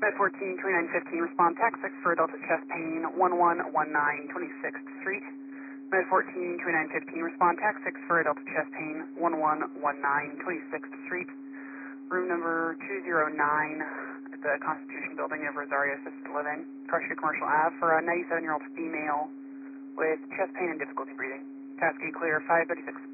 Med 14, 2915, respond tax 6 for Delta chest pain, 1119 26th Street. Med 14, 2915, respond tax 6 for Delta chest pain, 1119 26th Street. Room number 209 at the Constitution Building of Rosario Assisted Living, Car Street Commercial Ave, for a 97-year-old female with chest pain and difficulty breathing. Task clear 536.